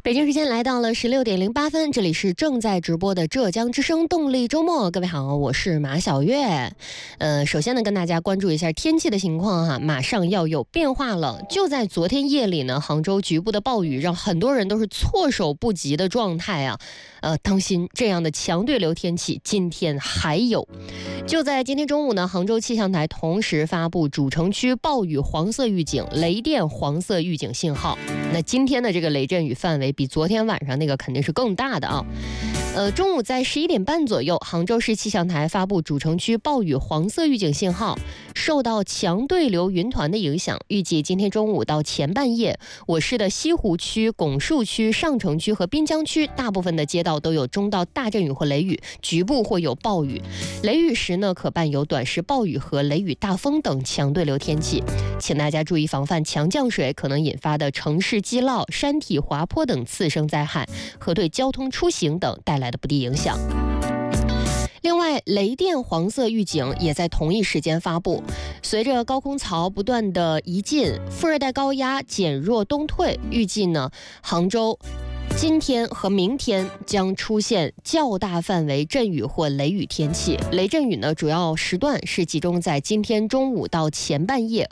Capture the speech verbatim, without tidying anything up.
北京时间来到了十六点零八分，这里是正在直播的浙江之声动力周末。各位好，我是马小月。呃，首先呢，跟大家关注一下天气的情况哈，马上要有变化了。就在昨天夜里呢，杭州局部的暴雨让很多人都是措手不及的状态啊。呃，当心这样的强对流天气，今天还有。就在今天中午呢，杭州气象台同时发布主城区暴雨黄色预警、雷电黄色预警信号。那今天的这个雷阵雨范围比昨天晚上那个肯定是更大的啊。呃，中午在十一点半左右，杭州市气象台发布主城区暴雨黄色预警信号。受到强对流云团的影响，预计今天中午到前半夜，我市的西湖区、拱墅区、上城区和滨江区大部分的街道都有中到大阵雨或雷雨，局部会有暴雨。雷雨时呢，可伴有短时暴雨和雷雨大风等强对流天气，请大家注意防范强降水可能引发的城市积涝、山体滑坡等次生灾害和对交通出行等带来的不利影响。另外，雷电黄色预警也在同一时间发布。随着高空槽不断的移近，副热带高压减弱东退，预计呢，杭州今天和明天将出现较大范围阵雨或雷雨天气。雷阵雨呢，主要时段是集中在今天中午到前半夜